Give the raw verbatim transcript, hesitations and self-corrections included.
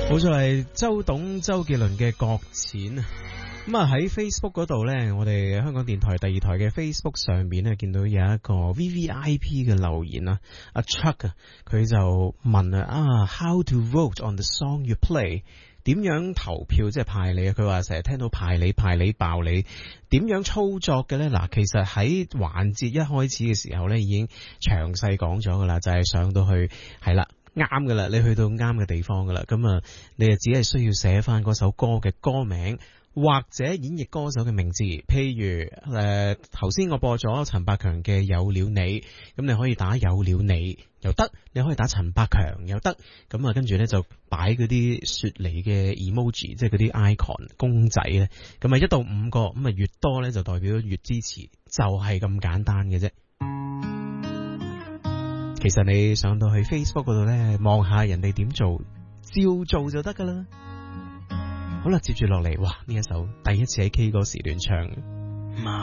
好在係周董周杰倫嘅擱淺啊！咁啊喺 Facebook 嗰度呢，我哋香港電台第二台嘅 Facebook 上面呢，見到有一個 V V I P 嘅留言啊，阿 Chuck 啊，佢就問啊啊 How to vote on the song you play？ 點樣投票即係派你啊？佢話成日聽到派你派你爆你，點樣操作嘅呢？嗱，其實喺環節一開始嘅時候呢，已經詳細講咗噶啦，就係、是、上到去係啦。啱噶啦，你去到啱嘅地方噶啦，咁啊，你就只係需要寫翻嗰首歌嘅歌名或者演繹歌手嘅名字，譬如誒頭先我播咗陳百強嘅有了你，咁你可以打有了你又得，你可以打陳百強又得，咁啊跟住咧就擺嗰啲雪梨嘅 emoji，即係嗰啲 icon 公仔咧，咁啊一到五個，咁啊越多咧就代表越支持，就係咁簡單嘅啫。其實你上到去 Facebook 嗰度咧，望下人哋點做，照做就得噶啦。好啦，接住落嚟，哇！呢一首第一次喺 K 歌時段唱。